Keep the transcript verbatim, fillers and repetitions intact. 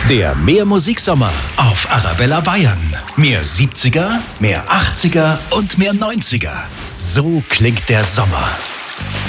Der Mehr Musiksommer auf Arabella Bayern. Mehr siebziger, mehr achtziger und mehr neunziger. So klingt der Sommer.